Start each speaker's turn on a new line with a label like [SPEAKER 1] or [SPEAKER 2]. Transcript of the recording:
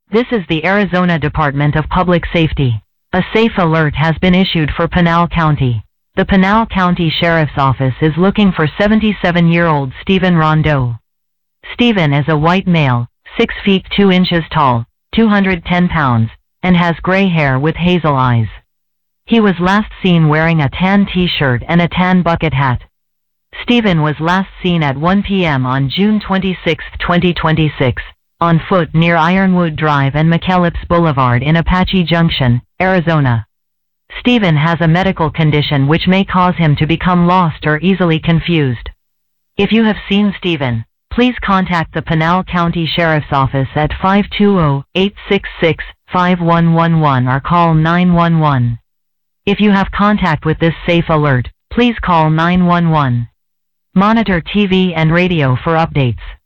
[SPEAKER 1] This is the Arizona Department of Public Safety. A safe alert has been issued for Pinal County. The Pinal County Sheriff's Office is looking for 77-year-old Stephen Rondeau. Stephen is a white male, 6 feet 2 inches tall, 210 pounds, and has gray hair with hazel eyes. He was last seen wearing a tan t-shirt and a tan bucket hat. Stephen was last seen at 1 p.m. on June 26, 2026. On foot near Ironwood Drive and McKellips Boulevard in Apache Junction, Arizona. Stephen has a medical condition which may cause him to become lost or easily confused. If you have seen Stephen, please contact the Pinal County Sheriff's Office at 520-866-5111 or call 911. If you have contact with this safe alert, please call 911. Monitor TV and radio for updates.